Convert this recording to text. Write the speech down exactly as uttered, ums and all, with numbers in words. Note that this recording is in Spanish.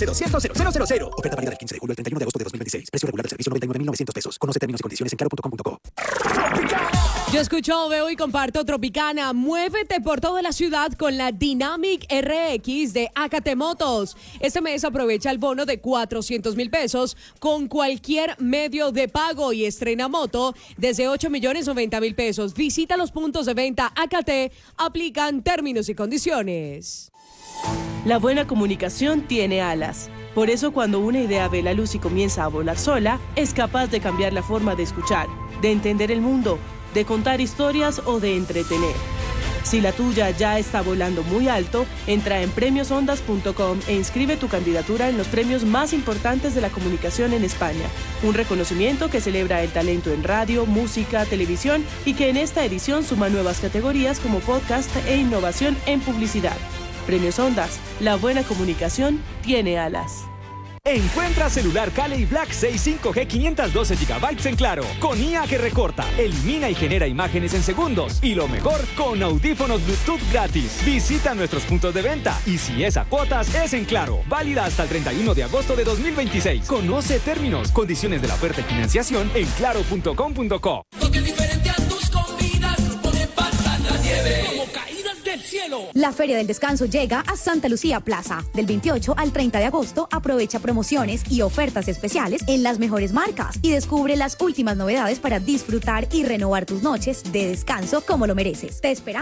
de doscientos mil. Oferta válida del quince de julio al treinta y uno de agosto de dos mil veintiséis. Precio regular del servicio noventa y nueve mil novecientos pesos. Conoce términos y condiciones en claro punto com punto co. Yo escucho, veo y comparto Tropicana. Muévete por toda la ciudad con la Dynamic R X de Acate Motos. Este mes aprovecha el bono de cuatrocientos mil pesos con cualquier medio de pago y estrena moto desde ocho millones noventa mil pesos. Visita los puntos de venta Acate. Aplican términos y condiciones. La buena comunicación tiene alas. Por eso, cuando una idea ve la luz y comienza a volar sola, es capaz de cambiar la forma de escuchar, de entender el mundo, de contar historias o de entretener. Si la tuya ya está volando muy alto, entra en premios ondas punto com e inscribe tu candidatura en los premios más importantes de la comunicación en España. Un reconocimiento que celebra el talento en radio, música, televisión y que en esta edición suma nuevas categorías como podcast e innovación en publicidad. Premios Ondas, la buena comunicación tiene alas. Encuentra celular Cali Black seis cinco G quinientos doce gigabytes en Claro, con I A que recorta, elimina y genera imágenes en segundos. Y lo mejor, con audífonos Bluetooth gratis. Visita nuestros puntos de venta y si es a cuotas, es en Claro. Válida hasta el treinta y uno de agosto de dos mil veintiséis. Conoce términos, condiciones de la oferta y financiación en claro punto com punto co. Toque diferente a tus comidas, pone pasa la nieve, como caídas del cielo. La Feria del Descanso llega a Santa Lucía Plaza. Del veintiocho al treinta de agosto, aprovecha promociones y ofertas especiales en las mejores marcas y descubre las últimas novedades para disfrutar y renovar tus noches de descanso como lo mereces. Te esperamos.